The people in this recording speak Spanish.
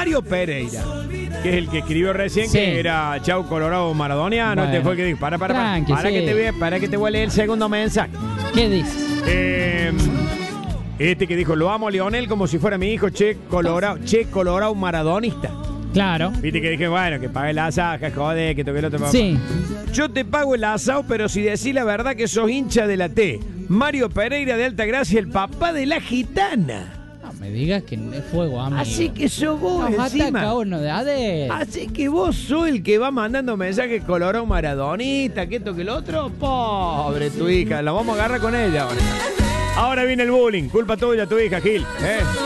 Mario Pereira, que es el que escribió recién, Sí. que era Chau Colorado Maradoniano. Bueno. Este fue el que dijo, para Tranqui, sí. que te voy a leer el segundo mensaje. ¿Qué dices? Este que dijo, lo amo a Lionel como si fuera mi hijo, Che Colorado maradonista. Claro. Viste que dije, bueno, que pague la asaja, joder, que toque el otro. Sí. Yo te pago el asado, pero si decís la verdad que sos hincha de la T. Mario Pereira de Altagracia, el papá de la gitana. No me digas que no es fuego, amigo. Así que sos vos Nos encima. ataca uno de AD. Así que vos sos el que va mandando mensajes colorado maradonista, que esto que el otro. Pobre tu hija, la vamos a agarrar con ella ahora. Ahora viene el bullying, culpa tuya, tu hija, Gil.